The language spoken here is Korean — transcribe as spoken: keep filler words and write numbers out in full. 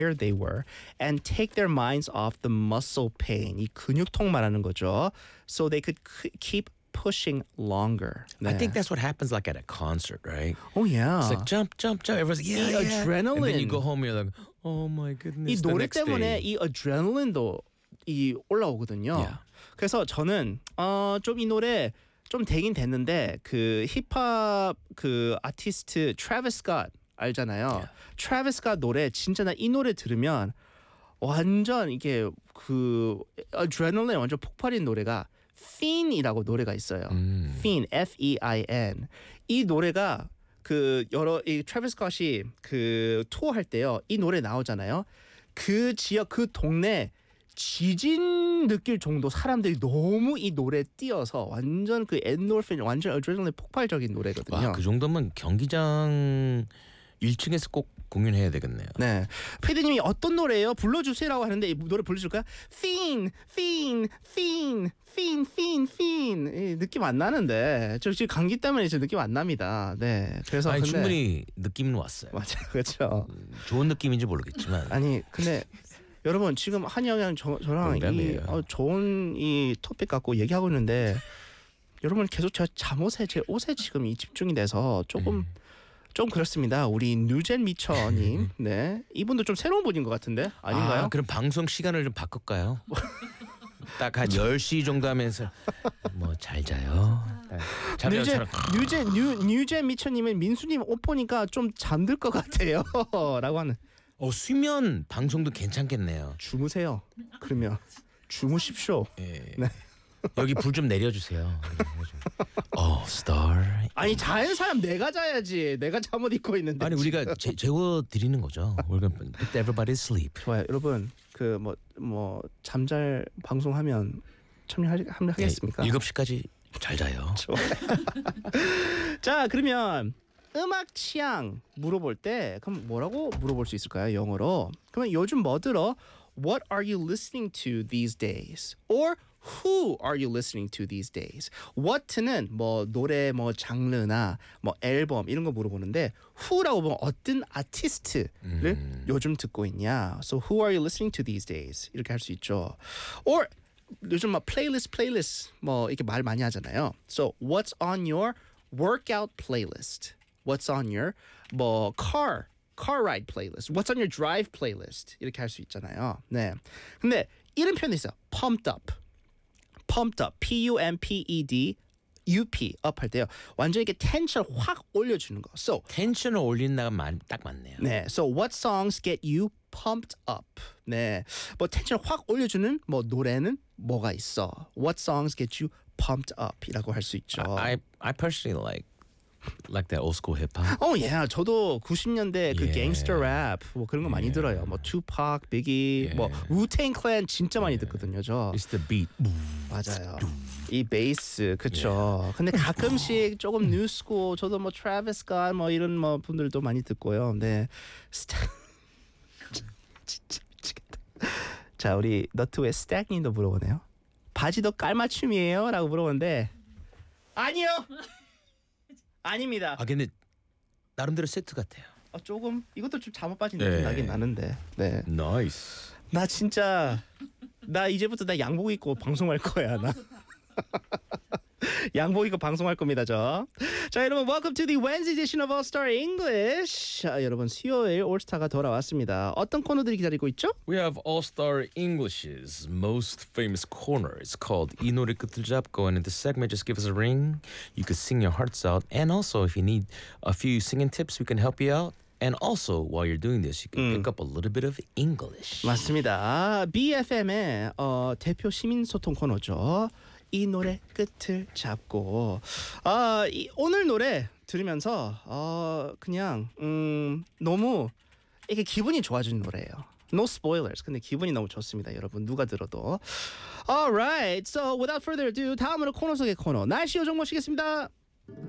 tired they were and take their minds off the muscle pain. 이 근육통 말하는 거죠. So they could c- keep pushing longer. I 네. think that's what happens like at a concert, right? Oh yeah. It's like jump, jump, jump. Everyone's like, yeah, 이 yeah. adrenaline. And then you go home and you're like, oh my goodness. 이 the 노래 next 때문에 day. 이 adrenaline도 이 올라오거든요. Yeah. 그래서 저는 어, 좀 이 노래 좀 되긴 됐는데 그 힙합 그 아티스트 트래비스 스캇 알잖아요. Yeah. 트래비스 스캇 노래 진짜 나 이 노래 들으면 완전 이게 그 adrenaline 완전 폭발인 노래가 Fiend이라고 노래가 있어요. 음. Fiend, F E I N. 이 노래가 그 여러 이 트래비스 스캇이 그 투어할 때요. 이 노래 나오잖아요. 그 지역 그 동네 지진 느낄 정도 사람들이 너무 이 노래 뛰어서 완전 그 엔돌핀 완전 어드레날린 폭발적인 노래거든요. 와, 그 정도면 경기장 일 층에서 꼭 공연해야 되겠네요. 네, 피디님이 어떤 노래예요? 불러주세요라고 하는데 이 노래 불러줄까요? Fiend, Fiend, Fiend, Fiend, Fiend, Fiend. 이 느낌 안 나는데 저 지금 감기 때문에 저 느낌 안 납니다. 네, 그래서 아니, 근데 충분히 느낌은 왔어요. 맞아요, 그렇죠. 좋은 느낌인지 모르겠지만 아니 근데 여러분 지금 한영이랑 저, 저랑 이 농담이에요. 어, 좋은 이 토픽 갖고 얘기하고 있는데 여러분 계속 저 잠옷에 제 옷에 지금 이 집중이 돼서 조금 음. 좀 그렇습니다. 우리 뉴젠 미처님, 네 이분도 좀 새로운 분인 것 같은데 아닌가요? 아, 그럼 방송 시간을 좀 바꿀까요? 딱 한 열 시 정도 하면서 뭐 잘 자요. 잠깐 뉴젠 저랑 뉴젠 뉴 뉴젠 미처님은 민수님 옷 보니까 좀 잠들 것 같아요.라고 하는. 어, 수면 방송도 괜찮겠네요. 주무세요. 그러면 주무십시오. 예. 네. 여기 불 좀 내려주세요. 어, 스타. 아니 자는 사람 내가 자야지. 내가 잠옷 입고 있는데. 아니 우리가 재, 재워 드리는 거죠. We're gonna put everybody to sleep. 좋아요, 여러분. 그 뭐 뭐 잠잘 방송하면 참여하겠습니까? 네, 일곱 시까지 잘 자요. 좋아요. 자, 그러면 음악 취향 물어볼 때 그럼 뭐라고 물어볼 수 있을까요? 영어로. 그러면 요즘 뭐 들어? What are you listening to these days? Or who are you listening to these days? What는 뭐 노래 뭐 장르나 뭐 앨범 이런 거 물어보는데 who라고 보면 어떤 아티스트를 음. 요즘 듣고 있냐? So who are you listening to these days? 이렇게 할 수 있죠. Or 요즘 막 플레이리스트 플레이리스트 뭐 이렇게 말 많이 하잖아요. So what's on your workout playlist? What's on your 뭐 car car ride playlist? What's on your drive playlist? 이렇게 할 수 있잖아요. 네. 근데 이런 표현이 있어요. pumped up. pumped up. P U M P E D U P up 할 때요. 완전 이렇게 텐션 확 올려주는 거. So 텐션을 올린다가 말, 딱 맞네요. 네. So what songs get you pumped up? 네. 뭐 텐션 확 올려주는 뭐 노래는 뭐가 있어? What songs get you pumped up?이라고 할 수 있죠. I I personally like like that old school hip hop. 어, 예. 저도 구십 년대 그 예. 갱스터 랩 뭐 그런 거 많이 예. 들어요. 뭐 투팍, 비기, 예. 뭐 우탱 클랜 진짜 많이 듣거든요. 저. It's the beat. 맞아요. 이 베이스 그쵸. 근데 가끔씩 조금 뉴스고 저도 뭐 트래비스 스캇 뭐 이런 뭐 분들도 많이 듣고요. 네. 스타... 진짜 미치겠다. 자, 우리 너트의 스택님도 물어보네요. 바지도 깔맞춤이에요? 라고 물어보는데 아니요. 아닙니다. 아 근데 나름대로 세트 같아요. 어, 조금 이것도 좀 잠옷 빠진 네. 느낌 나긴 나는데. 네. Nice. 나 진짜 나 이제부터 나 양복 입고 방송할 거야 나. 양복 입고 방송할 겁니다 저. 자 여러분 welcome to the Wednesday edition of All Star English. 자, 여러분 수요일 올스타가 돌아왔습니다. 어떤 코너들이 기다리고 있죠? We have All Star English's most famous corner. It's called 이 노래 끝을 잡고, and in this segment, just give us a ring. You could sing your hearts out, and also if you need a few singing tips, we can help you out. And also, while you're doing this, you can pick up a little bit of English. 맞습니다. 비에프엠의 어, 대표 시민소통 코너죠. 이 노래 끝을 잡고 아, 이, 오늘 노래 들으면서 어, 그냥 음, 너무 이게 기분이 좋아지는 노래예요. No spoilers. 근데 기분이 너무 좋습니다. 여러분 누가 들어도. Alright. So without further ado 다음으로 코너 속의 코너 날씨 요정 모시겠습니다.